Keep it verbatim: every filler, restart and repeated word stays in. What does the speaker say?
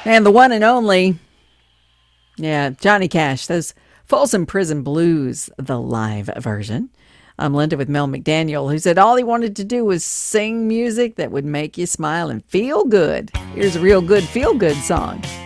And the one and only, yeah, Johnny Cash, those Folsom Prison Blues, the live version. I'm Linda with Mel McDaniel, who said all he wanted to do was sing music that would make you smile and feel good. Here's a real good feel-good song.